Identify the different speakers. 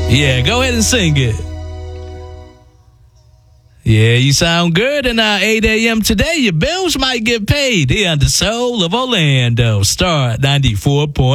Speaker 1: Yeah, go ahead and sing it. Yeah, you sound good. And 8 a.m. today, your bills might get paid. Here on the Soul of Orlando, Star 94.